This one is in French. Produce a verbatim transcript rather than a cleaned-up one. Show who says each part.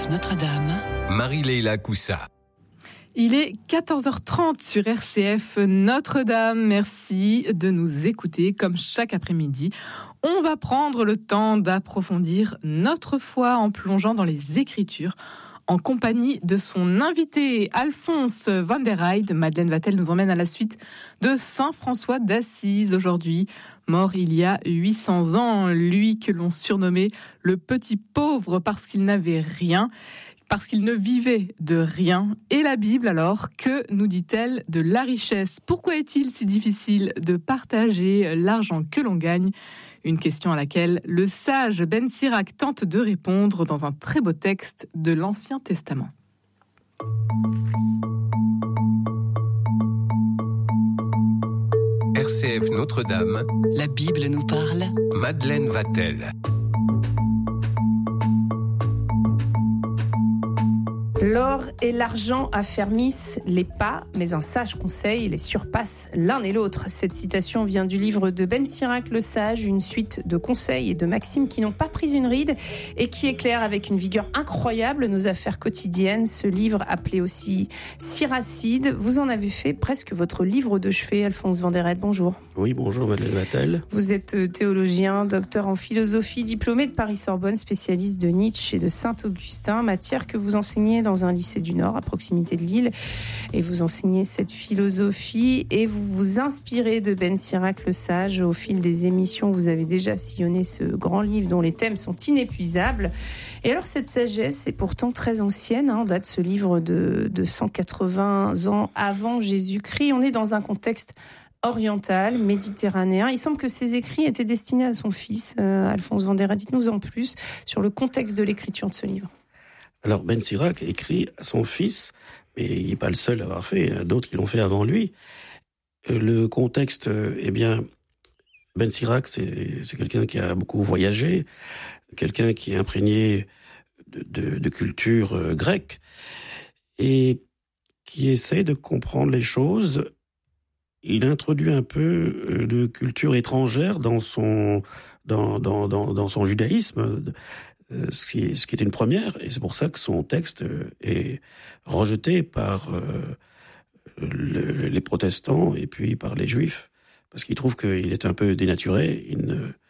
Speaker 1: F Notre-Dame.
Speaker 2: Marie-Leila Coussa.
Speaker 3: Il est quatorze heures trente sur R C F Notre-Dame. Merci de nous écouter comme chaque après-midi. On va prendre le temps d'approfondir notre foi en plongeant dans les Écritures en compagnie de son invité Alphonse van der Heijden. Madeleine Vatel nous emmène à la suite de Saint François d'Assise aujourd'hui, mort il y a huit cents ans, lui que l'on surnommait le petit pauvre parce qu'il n'avait rien, parce qu'il ne vivait de rien. Et la Bible alors, que nous dit-elle de la richesse ? Pourquoi est-il si difficile de partager l'argent que l'on gagne ? Une question à laquelle le sage Ben Sirach tente de répondre dans un très beau texte de l'Ancien Testament.
Speaker 2: R C F Notre-Dame.
Speaker 1: La Bible nous parle.
Speaker 2: Madeleine Vatel.
Speaker 4: L'or et l'argent affermissent les pas, mais un sage conseil les surpasse l'un et l'autre. Cette citation vient du livre de Ben Sirach le Sage, une suite de conseils et de maximes qui n'ont pas pris une ride et qui éclairent avec une vigueur incroyable nos affaires quotidiennes. Ce livre, appelé aussi Siracide, vous en avez fait presque votre livre de chevet, Alphonse van der Heijden. Bonjour.
Speaker 5: Oui, bonjour Madeleine Vatel.
Speaker 4: Vous êtes théologien, docteur en philosophie, diplômé de Paris-Sorbonne, spécialiste de Nietzsche et de Saint-Augustin, matière que vous enseignez dans un lycée du Nord, à proximité de Lille. Et vous enseignez cette philosophie et vous vous inspirez de Ben Sirach le Sage. Au fil des émissions, vous avez déjà sillonné ce grand livre dont les thèmes sont inépuisables. Et alors, cette sagesse est pourtant très ancienne. Hein, on date ce livre de, de cent quatre-vingts ans avant Jésus-Christ. On est dans un contexte oriental, méditerranéen. Il semble que ces écrits étaient destinés à son fils, euh, Alphonse van der Heijden. Dites-nous en plus sur le contexte de l'écriture de ce livre.
Speaker 5: Alors Ben Sirach écrit à son fils, mais il n'est pas le seul à avoir fait, il y en a d'autres qui l'ont fait avant lui. Le contexte, eh bien, Ben Sirach, c'est, c'est quelqu'un qui a beaucoup voyagé, quelqu'un qui est imprégné de, de, de culture euh, grecque, et qui essaie de comprendre les choses. Il introduit un peu de culture étrangère dans son, dans, dans, dans, dans son judaïsme, ce qui, ce qui est une première, et c'est pour ça que son texte est rejeté par euh, le, les protestants et puis par les juifs, parce qu'ils trouvent qu'il est un peu dénaturé, il ne,